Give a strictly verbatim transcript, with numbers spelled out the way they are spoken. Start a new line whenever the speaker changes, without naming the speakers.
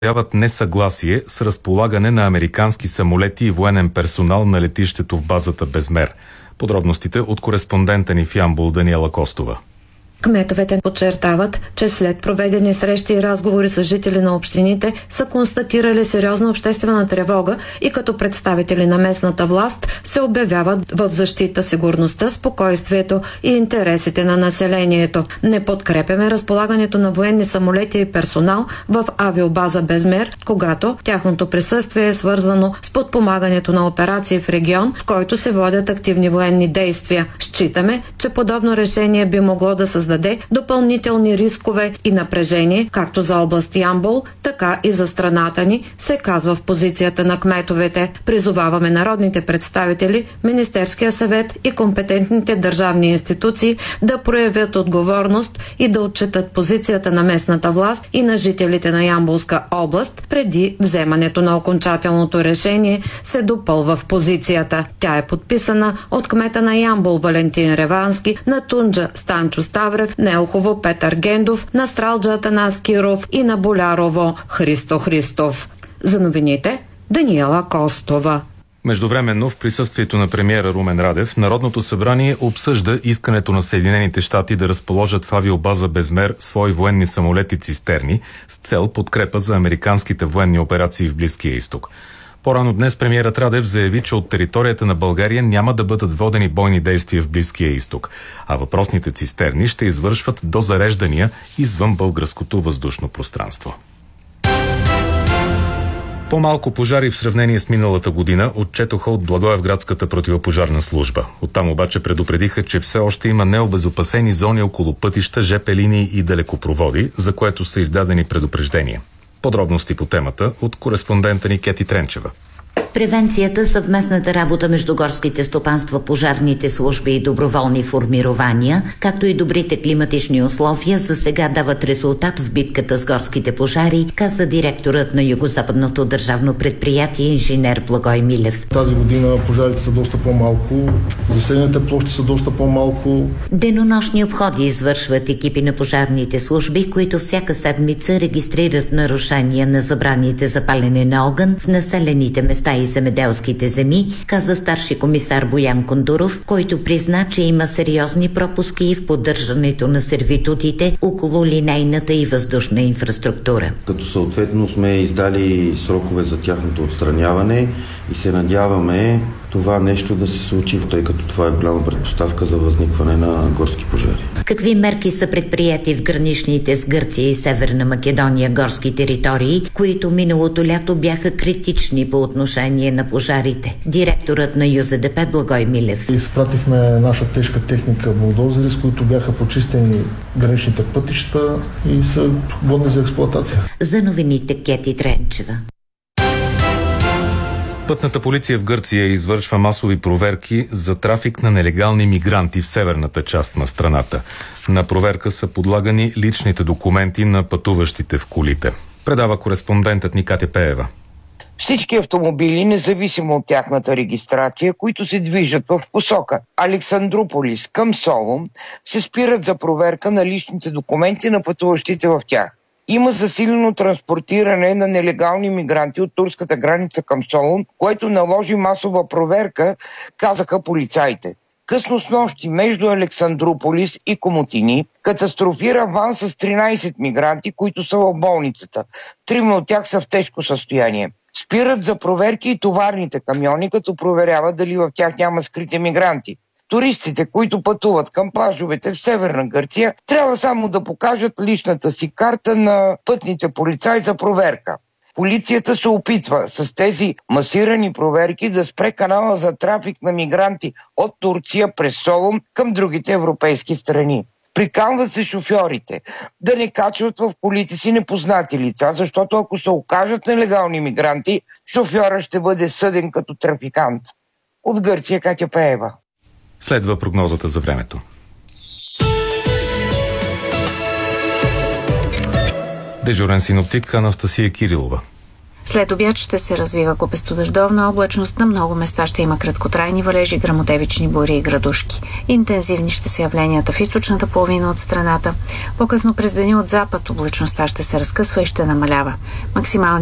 яват несъгласие с разполагане на американски самолети и военен персонал на летището в базата Безмер. Подробностите от кореспондента ни в Ямбол Даниела Костова.
Кметовете подчертават, че след проведени срещи и разговори с жители на общините са констатирали сериозна обществена тревога и като представители на местната власт се обявяват в защита сигурността, спокойствието и интересите на населението. Не подкрепяме разполагането на военни самолети и персонал в авиобаза Безмер, когато тяхното присъствие е свързано с подпомагането на операции в регион, в който се водят активни военни действия. Считаме, че подобно решение би могло да създаде даде допълнителни рискове и напрежение, както за област Ямбол, така и за страната ни, се казва в позицията на кметовете. Призоваваме народните представители, Министерския съвет и компетентните държавни институции да проявят отговорност и да отчетат позицията на местната власт и на жителите на Ямболска област преди вземането на окончателното решение, се допълва в позицията. Тя е подписана от кмета на Ямбол Валентин Ревански, на Тунджа Станчо Ставрев, на Елхово Петър Гендов, на Стралджа Атанас Киров и на Болярово Христо Христов. За новините Даниела Костова.
Междувременно, в присъствието на премиера Румен Радев, Народното събрание обсъжда искането на Съединените щати да разположат в авиобаза Безмер свои военни самолети-цистерни с цел подкрепа за американските военни операции в Близкия изток. По-рано днес премиерът Радев заяви, че от територията на България няма да бъдат водени бойни действия в Близкия изток, а въпросните цистерни ще извършват дозареждания извън българското въздушно пространство. По-малко пожари в сравнение с миналата година отчетоха от Благоевградската противопожарна служба. Оттам обаче предупредиха, че все още има необезопасени зони около пътища, жп линии и далекопроводи, за което са издадени предупреждения. Подробности по темата от кореспондента ни Кети Тренчева.
Превенцията, съвместната работа между горските стопанства, пожарните служби и доброволни формирования, както и добрите климатични условия за сега дават резултат в битката с горските пожари, каза директорът на Югозападното държавно предприятие инженер Благой Милев.
Тази година пожарите са доста по-малко, заселените площи са доста по-малко.
Денонощни обходи извършват екипи на пожарните служби, които всяка седмица регистрират нарушения на забраните за палене на огън в населените места и земеделските земи, каза старши комисар Боян Кондуров, който призна, че има сериозни пропуски в поддържането на сервитутите около линейната и въздушна инфраструктура.
Като съответно сме издали срокове за тяхното отстраняване и се надяваме това нещо да се случи, тъй като това е голяма предпоставка за възникване на горски пожари.
Какви мерки са предприяти в граничните с Гърция и Северна Македония горски територии, които миналото лято бяха критични по отношение на пожарите? Директорът на Ю З Д П Благой Милев.
Изпратихме наша тежка техника булдозери, с които бяха почистени граничните пътища и са годни за експлоатация.
За новините Кети Тренчева.
Пътната полиция в Гърция извършва масови проверки за трафик на нелегални мигранти в северната част на страната. На проверка са подлагани личните документи на пътуващите в колите. Предава кореспондентът ни Катя Пеева.
Всички автомобили, независимо от тяхната регистрация, които се движат в посока Александруполис към Солун, се спират за проверка на личните документи на пътуващите в тях. Има засилено транспортиране на нелегални мигранти от турската граница към Солун, което наложи масова проверка, казаха полицаите. Късно снощи между Александруполис и Комотини катастрофира ван с тринайсет мигранти, които са в болницата. Трима от тях са в тежко състояние. Спират за проверки и товарните камиони, като проверяват дали в тях няма скрити мигранти. Туристите, които пътуват към плажовете в Северна Гърция, трябва само да покажат личната си карта на пътните полицаи за проверка. Полицията се опитва с тези масирани проверки да спре канала за трафик на мигранти от Турция през Солун към другите европейски страни. Приканва се шофьорите да не качват в колите си непознати лица, защото ако се окажат нелегални мигранти, шофьора ще бъде съден като трафикант. От Гърция Катя Пеева.
Следва прогнозата за времето. Дежурен синоптик Анастасия Кирилова.
След обяд ще се развива купестодъждовна облачност, на много места ще има краткотрайни валежи, гръмотевични бури и градушки. Интензивни ще са явленията в източната половина от страната. По-късно през деня от запад облачността ще се разкъсва и ще намалява. Максимални